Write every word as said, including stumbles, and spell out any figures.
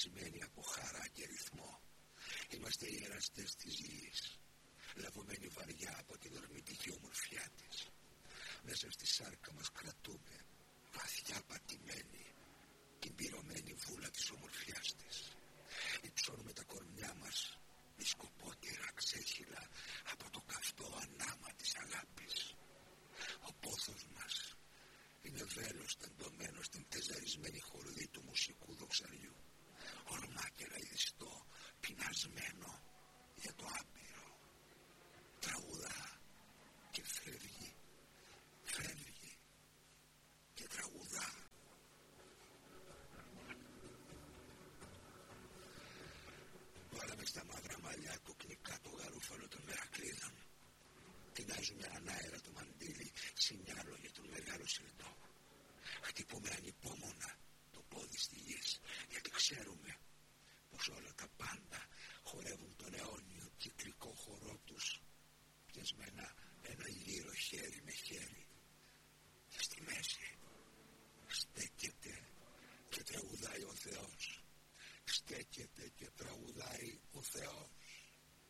γυαλισμένοι από χαρά και ρυθμό. Είμαστε οι εραστές της γης, λαβωμένοι βαριά από την ορμητική ομορφιά της. Μέσα στη σάρκα μας κρατούμε, βαθιά πατημένοι, την πυρωμένη βούλα της ομορφιάς της. Υψώνουμε τα κορμιά μας δισκοπότηρα ξέχυλα από το καυτό ανάμα της αγάπης. Ο πόθος μας είναι βέλος τεντωμένο στην τεζαρισμένη χορδή του μουσικού δοξαριού, ορμάκερα ειδιστό, πεινασμένο για το άπειρο. Τραγουδά και φεύγει, φεύγει και τραγουδά. Βάλαμε στα μαύρα μαλλιά του κλικά το γαρούφαλο των Μερακλείδων. Τεινάζουμε ανάερα το μαντίλι, σινιάλο για τον μεγάλο σιλτό. Χτυπούμε ανυπόμονα το πόδι στη γης, γιατί ξέρουμε πως όλα τα πάντα χορεύουν τον αιώνιο κυκλικό χορό τους, πιασμένα ένα γύρο χέρι με χέρι.